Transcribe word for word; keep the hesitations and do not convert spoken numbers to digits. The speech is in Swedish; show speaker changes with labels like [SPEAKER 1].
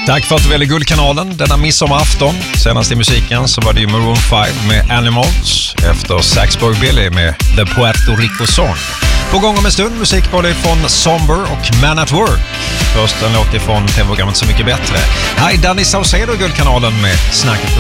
[SPEAKER 1] Tack för att du väljer Guldkanalen denna midsommarafton. Senast i musiken så var det ju Maroon fem med Animals efter Saxburg Billy med The Puerto Rico Song. På gång om en stund musik både från Somber och Man at Work. Först en låt ifrån tv-programmet Så mycket bättre. Här är Danny Saucedo i Guldkanalen med Snacket på